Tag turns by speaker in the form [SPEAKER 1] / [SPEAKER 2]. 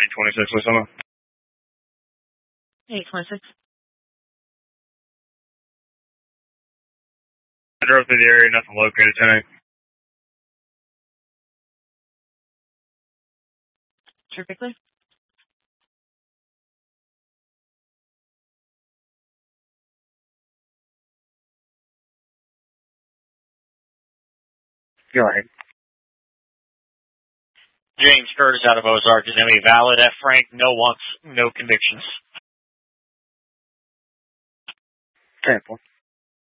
[SPEAKER 1] 826, what's on?
[SPEAKER 2] 826.
[SPEAKER 1] I drove through the area, nothing located tonight.
[SPEAKER 2] Perfectly.
[SPEAKER 1] Go ahead.
[SPEAKER 3] James Curtis out of Ozark. Is any valid F. Frank? No wants, no convictions.
[SPEAKER 1] 10-4.